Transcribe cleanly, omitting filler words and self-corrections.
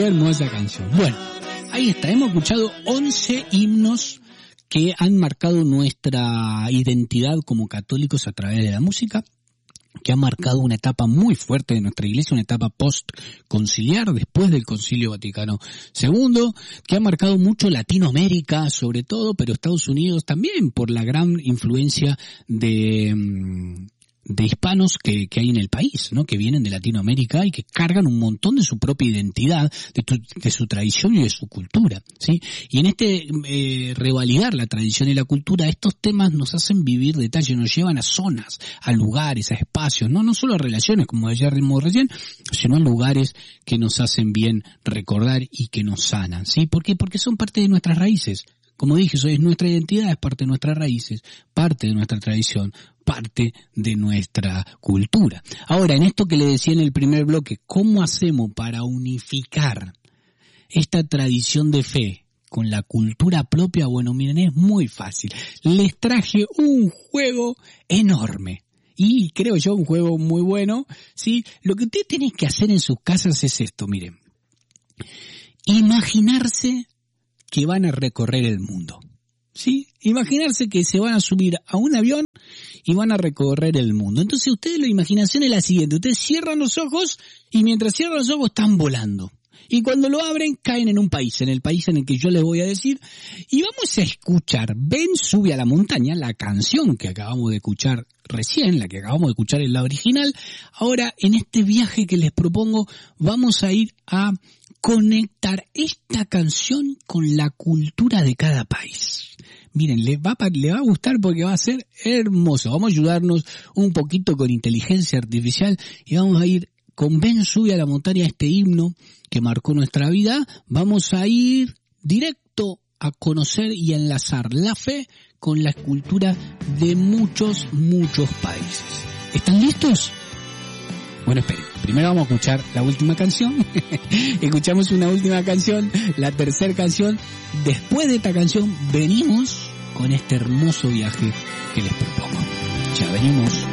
Hermosa canción. Bueno, ahí está, hemos escuchado 11 himnos que han marcado nuestra identidad como católicos a través de la música, que ha marcado una etapa muy fuerte de nuestra iglesia, una etapa post-conciliar, después del Concilio Vaticano II, que ha marcado mucho Latinoamérica, sobre todo, pero Estados Unidos también, por la gran influencia de hispanos que hay en el país, ¿no? Que vienen de Latinoamérica y que cargan un montón de su propia identidad, de su tradición y de su cultura, ¿sí? Y en revalidar la tradición y la cultura, estos temas nos hacen vivir detalles, nos llevan a zonas, a lugares, a espacios, no solo a relaciones, como decíamos recién, sino a lugares que nos hacen bien recordar y que nos sanan, ¿sí? ¿Por qué? Porque son parte de nuestras raíces. Como dije, eso es nuestra identidad, es parte de nuestras raíces, parte de nuestra tradición, parte de nuestra cultura. Ahora, en esto que le decía en el primer bloque, ¿cómo hacemos para unificar esta tradición de fe con la cultura propia? Bueno, miren, es muy fácil. Les traje un juego enorme. Y creo yo un juego muy bueno, ¿sí? Lo que ustedes tienen que hacer en sus casas es esto, miren. Imaginarse que van a recorrer el mundo, ¿sí? Imaginarse que se van a subir a un avión y van a recorrer el mundo. Entonces ustedes, la imaginación es la siguiente, ustedes cierran los ojos y mientras cierran los ojos están volando. Y cuando lo abren caen en un país, en el país en el que yo les voy a decir, y vamos a escuchar Ven, sube a la montaña, la canción que acabamos de escuchar recién, la que acabamos de escuchar en la original. Ahora, en este viaje que les propongo, vamos a ir a conectar esta canción con la cultura de cada país. Miren, le va a gustar porque va a ser hermoso. Vamos a ayudarnos un poquito con inteligencia artificial y vamos a ir con Ven, sube a la montaña, este himno que marcó nuestra vida. Vamos a ir directo a conocer y a enlazar la fe con la cultura de muchos países. ¿Están listos? Bueno, esperen. Primero vamos a escuchar la última canción. Escuchamos una última canción, la tercera canción. Después de esta canción venimos con este hermoso viaje que les propongo. Ya venimos.